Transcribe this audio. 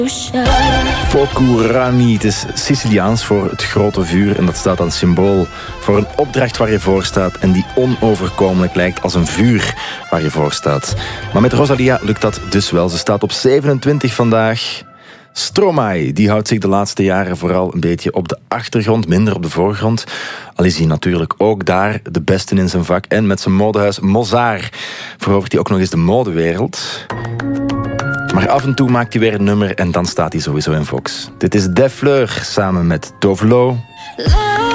Fokurani, het is Siciliaans voor het grote vuur en dat staat dan symbool voor een opdracht waar je voor staat en die onoverkomelijk lijkt als een vuur waar je voor staat. Maar met Rosalia lukt dat dus wel. Ze staat op 27 vandaag. Stromae, die houdt zich de laatste jaren vooral een beetje op de achtergrond, minder op de voorgrond. Al is hij natuurlijk ook daar de beste in zijn vak. En met zijn modehuis Mozart verovert hij ook nog eens de modewereld. Maar af en toe maakt hij weer een nummer en dan staat hij sowieso in Vox. Dit is Def Fleur samen met Tovlo.